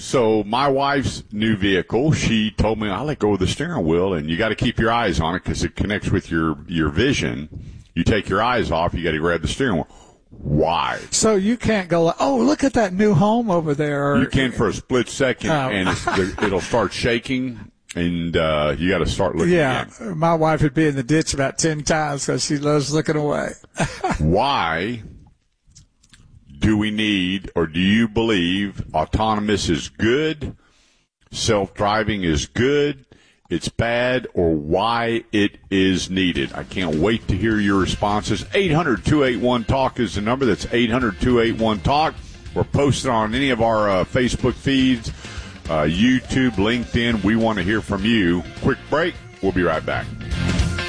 So my wife's new vehicle, she told me I let go of the steering wheel, and you got to keep your eyes on it because it connects with your vision. You take your eyes off, you got to grab the steering wheel. Why? So you can't go like, oh, look at that new home over there. You can for a split second, and it'll start shaking, and you got to start looking again. My wife would be in the ditch about 10 times because she loves looking away. Why do we need, or do you believe autonomous is good, self-driving is good, it's bad, or why it is needed? I can't wait to hear your responses. 800-281-TALK is the number. That's 800-281-TALK. We're posted on any of our Facebook feeds, YouTube, LinkedIn. We want to hear from you. Quick break. We'll be right back.